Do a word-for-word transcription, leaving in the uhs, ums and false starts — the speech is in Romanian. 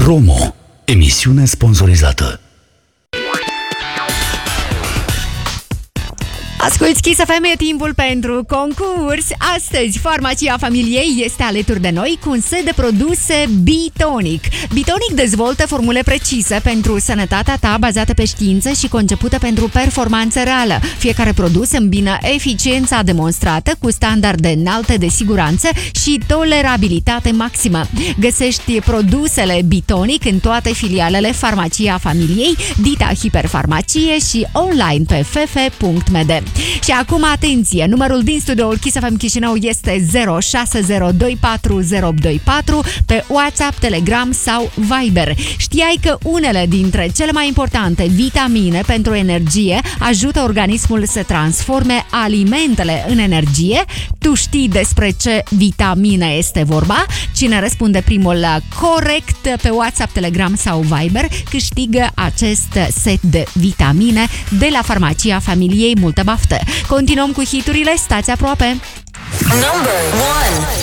Promo. Emisiune sponsorizată. Asculți Kiss F M, e timpul pentru concurs. Astăzi, Farmacia Familiei este alături de noi cu un set de produse Bitonic. Bitonic dezvoltă formule precise pentru sănătatea ta, bazate pe știință și concepută pentru performanță reală. Fiecare produs îmbină eficiența demonstrată cu standarde înalte de siguranță și tolerabilitate maximă. Găsești produsele Bitonic în toate filialele Farmacia Familiei, Dita Hiperfarmacie și online pe f f punct m d. Și acum, atenție, numărul din studioul Kiss F M Chișinău este zero șase zero doi patru zero opt doi patru pe WhatsApp, Telegram sau Viber. Știai că unele dintre cele mai importante vitamine pentru energie ajută organismul să transforme alimentele în energie? Tu știi despre ce vitamine este vorba? Cine răspunde primul corect pe WhatsApp, Telegram sau Viber câștigă acest set de vitamine de la Farmacia Familiei. Multă baftă! Continuăm cu hiturile, stați aproape! Number one.